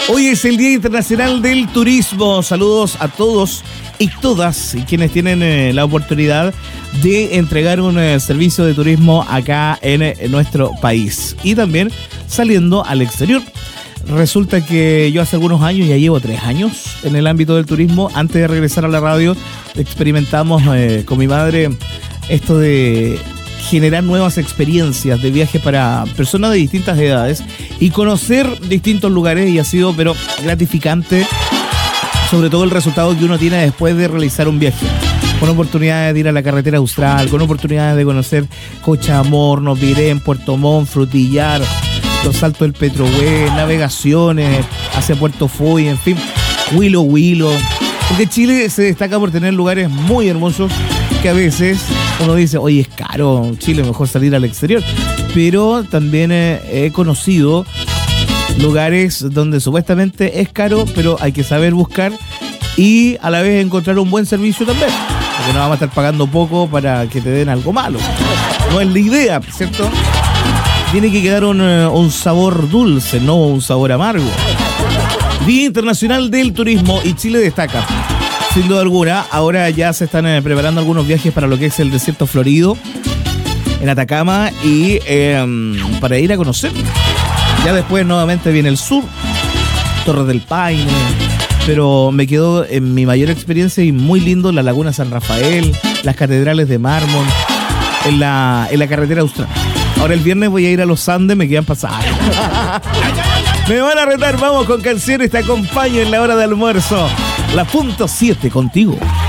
Hoy es el Día Internacional del Turismo. Saludos a todos y todas quienes tienen la oportunidad de entregar un servicio de turismo acá en nuestro país y también saliendo al exterior. Resulta que yo hace algunos años, ya llevo 3 años en el ámbito del turismo. Antes de regresar a la radio, experimentamos con mi madre esto de generar nuevas experiencias de viaje para personas de distintas edades y conocer distintos lugares, y ha sido pero gratificante, sobre todo el resultado que uno tiene después de realizar un viaje, con oportunidades de ir a la carretera austral, con oportunidades de conocer Cochamorno, Pirén, Puerto Montt, Frutillar, los saltos del Petrohue, navegaciones hacia Puerto Foy, en fin, Huilo Huilo, porque Chile se destaca por tener lugares muy hermosos que a veces uno dice, oye, es caro Chile, mejor salir al exterior. Pero también he conocido lugares donde supuestamente es caro, pero hay que saber buscar y a la vez encontrar un buen servicio también. Porque no vamos a estar pagando poco para que te den algo malo. No es la idea, ¿cierto? Tiene que quedar un sabor dulce, no un sabor amargo. Día Internacional del Turismo y Chile destaca. Sin duda alguna, ahora ya se están preparando algunos viajes para lo que es el desierto florido en Atacama y para ir a conocer. Ya después nuevamente viene el sur, Torres del Paine, pero me quedó en mi mayor experiencia y muy lindo la Laguna San Rafael, las catedrales de mármol, en la carretera austral. Ahora el viernes voy a ir a los Andes, me quedan pasajes. Me van a retar, vamos con canciones, te acompaño en la hora de almuerzo. La punto 7 contigo.